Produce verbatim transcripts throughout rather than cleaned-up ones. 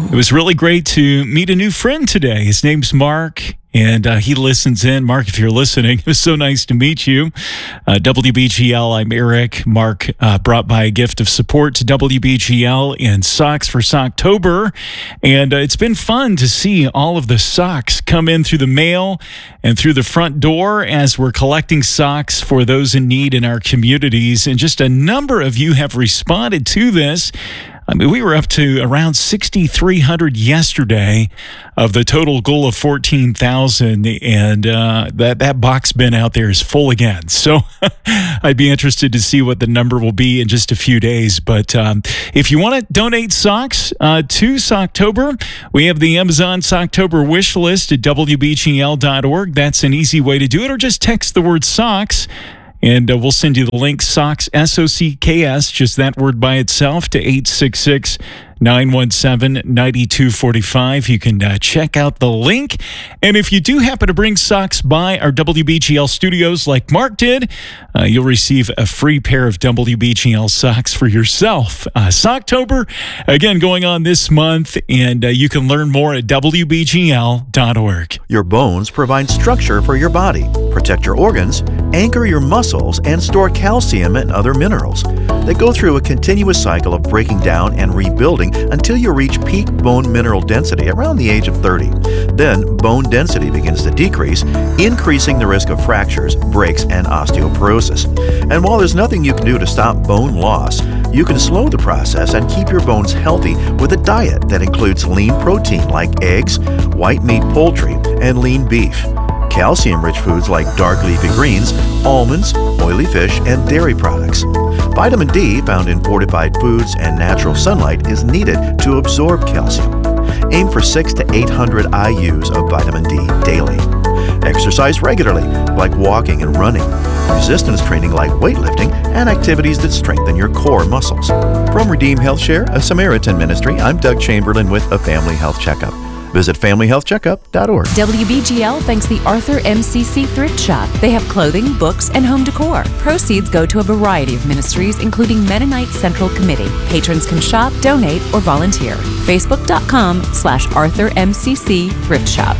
It was really great to meet a new friend today. His name's Mark, and uh, he listens in. Mark, if you're listening, it was so nice to meet you. Uh, W B G L, I'm Eric. Mark uh, brought by a gift of support to W B G L and Socks for Socktober. And uh, it's been fun to see all of the socks come in through the mail and through the front door as we're collecting socks for those in need in our communities. And just a number of you have responded to this. I mean, we were up to around sixty-three hundred yesterday of the total goal of fourteen thousand, and uh, that, that box bin out there is full again. So I'd be interested to see what the number will be in just a few days. But um, if you want to donate socks uh, to Socktober, we have the Amazon Socktober wish list at W B G L dot org. That's an easy way to do it, or just text the word socks. And uh, we'll send you the link, socks, S O C K S, just that word by itself, to eight six six, nine one seven, nine two four five. You can uh, check out the link. And if you do happen to bring socks by our W B G L studios like Mark did, uh, you'll receive a free pair of W B G L socks for yourself. Uh, Socktober, again, going on this month, and uh, you can learn more at W B G L dot org. Your bones provide structure for your body, protect your organs, anchor your muscles, and store calcium and other minerals. They go through a continuous cycle of breaking down and rebuilding until you reach peak bone mineral density around the age of thirty. Then bone density begins to decrease, increasing the risk of fractures, breaks, and osteoporosis. And while there's nothing you can do to stop bone loss, you can slow the process and keep your bones healthy with a diet that includes lean protein like eggs, white meat poultry, and lean beef. Calcium-rich foods like dark leafy greens, almonds, oily fish, and dairy products. Vitamin D, found in fortified foods and natural sunlight, is needed to absorb calcium. Aim for six to eight hundred I U's of vitamin D daily. Exercise regularly, like walking and running. Resistance training like weightlifting, and activities that strengthen your core muscles. From Redeem Health Share, a Samaritan ministry, I'm Doug Chamberlain with a Family Health Checkup. Visit family health checkup dot org. W B G L thanks the Arthur M C C Thrift Shop. They have clothing, books, and home decor. Proceeds go to a variety of ministries, including Mennonite Central Committee. Patrons can shop, donate, or volunteer. Facebook dot com slash Arthur M C C Thrift Shop.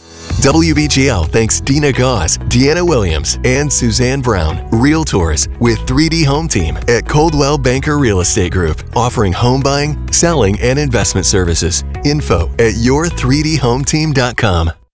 W B G L thanks Dina Gauze, Deanna Williams, and Suzanne Brown, Realtors with three D Home Team at Coldwell Banker Real Estate Group, offering home buying, selling, and investment services. Info at your three d home team dot com.